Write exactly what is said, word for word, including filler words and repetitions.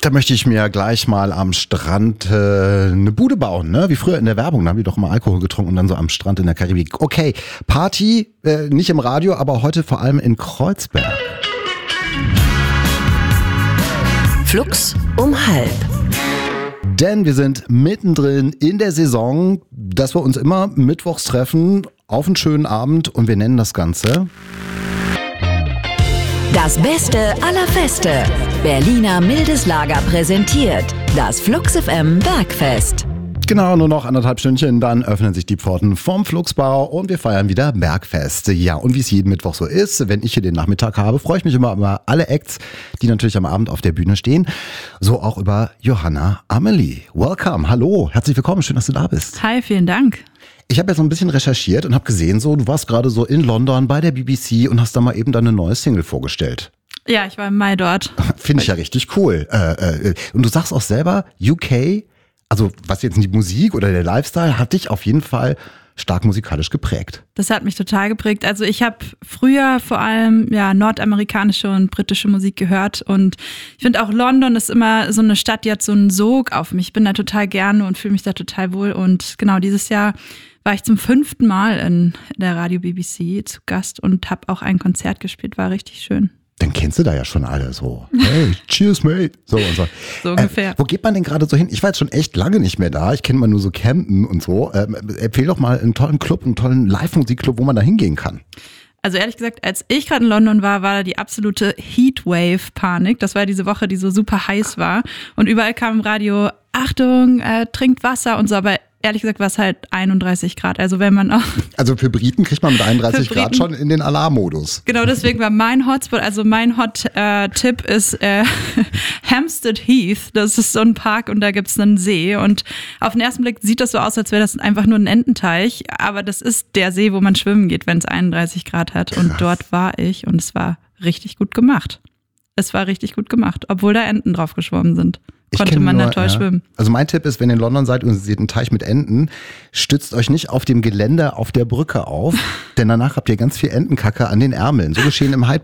Da möchte ich mir gleich mal am Strand äh, eine Bude bauen, ne? Wie früher in der Werbung, da haben die doch immer Alkohol getrunken und dann so am Strand in der Karibik. Okay, Party, äh, nicht im Radio, aber heute vor allem in Kreuzberg. Flux um halb. Denn wir sind mittendrin in der Saison, dass wir uns immer mittwochs treffen auf einen schönen Abend und wir nennen das Ganze Das Beste aller Feste. Berliner Mildes Lager präsentiert das Flux F M Bergfest. Genau, nur noch anderthalb Stündchen, dann öffnen sich die Pforten vom Fluxbau und wir feiern wieder Bergfest. Ja, und wie es jeden Mittwoch so ist, wenn ich hier den Nachmittag habe, freue ich mich immer über alle Acts, die natürlich am Abend auf der Bühne stehen. So auch über Johanna Amelie. Welcome, hallo, herzlich willkommen, schön, dass du da bist. Hi, vielen Dank. Ich habe ja so ein bisschen recherchiert und habe gesehen, so du warst gerade so in London bei der B B C und hast da mal eben deine neue Single vorgestellt. Ja, ich war im Mai dort. Finde ich ja richtig cool. Äh, äh, und du sagst auch selber, U K, also was jetzt die Musik oder der Lifestyle, hat dich auf jeden Fall stark musikalisch geprägt. Das hat mich total geprägt. Also ich habe früher vor allem ja nordamerikanische und britische Musik gehört und ich finde auch London ist immer so eine Stadt, die hat so einen Sog auf mich. Ich bin da total gerne und fühle mich da total wohl und genau dieses Jahr war ich zum fünften Mal in der Radio B B C zu Gast und habe auch ein Konzert gespielt, war richtig schön. Dann kennst du da ja schon alle so. Hey, cheers, mate. So und so. So ungefähr. Äh, wo geht man denn gerade so hin? Ich war jetzt schon echt lange nicht mehr da. Ich kenne mal nur so Campen und so. Ähm, empfehl doch mal einen tollen Club, einen tollen Live-Musikclub, wo man da hingehen kann. Also ehrlich gesagt, als ich gerade in London war, war da die absolute Heatwave-Panik. Das war diese Woche, die so super heiß war. Und überall kam im Radio, Achtung, äh, trinkt Wasser und so. Aber ehrlich gesagt war es halt einunddreißig Grad. Also wenn man auch... Also für Briten kriegt man mit einunddreißig Grad schon in den Alarmmodus. Genau, deswegen war mein Hotspot, also mein Hot-Tipp äh, ist äh, Hampstead Heath. Das ist so ein Park und da gibt's einen See. Und auf den ersten Blick sieht das so aus, als wäre das einfach nur ein Ententeich. Aber das ist der See, wo man schwimmen geht, wenn es einunddreißig Grad hat. Krass. Und dort war ich und es war richtig gut gemacht. Es war richtig gut gemacht, obwohl da Enten drauf geschwommen sind. Konnte man nur, da toll ja. schwimmen. Also mein Tipp ist, wenn ihr in London seid und ihr seht einen Teich mit Enten, stützt euch nicht auf dem Gelände auf der Brücke auf, denn danach habt ihr ganz viel Entenkacke an den Ärmeln. So geschehen im Hyde